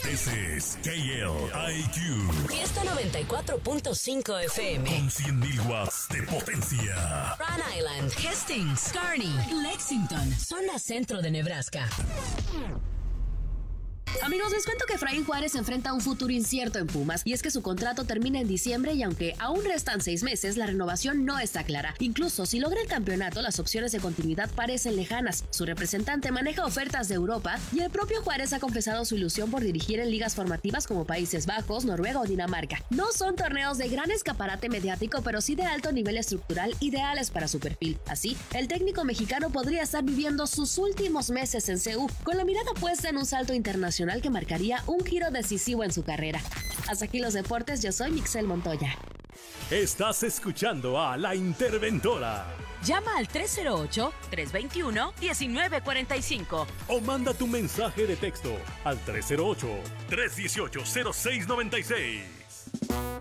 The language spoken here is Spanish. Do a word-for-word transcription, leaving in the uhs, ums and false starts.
This is K L I Q. Fiesta noventa y cuatro punto cinco F M. Con cien mil watts de potencia. Rhode Island, Hastings, Kearney, Lexington, zona centro de Nebraska. Amigos, les cuento que Efraín Juárez enfrenta un futuro incierto en Pumas, y es que su contrato termina en diciembre y aunque aún restan seis meses, la renovación no está clara. Incluso si logra el campeonato, las opciones de continuidad parecen lejanas. Su representante maneja ofertas de Europa y el propio Juárez ha confesado su ilusión por dirigir en ligas formativas como Países Bajos, Noruega o Dinamarca. No son torneos de gran escaparate mediático, pero sí de alto nivel estructural, ideales para su perfil. Así, el técnico mexicano podría estar viviendo sus últimos meses en C U, con la mirada puesta en un salto internacional que marcaría un giro decisivo en su carrera. Hasta aquí los deportes, yo soy Mixel Montoya. Estás escuchando a La Interventora. Llama al tres cero ocho, tres dos uno, uno nueve cuatro cinco o manda tu mensaje de texto al tres cero ocho, tres uno ocho, cero seis nueve seis.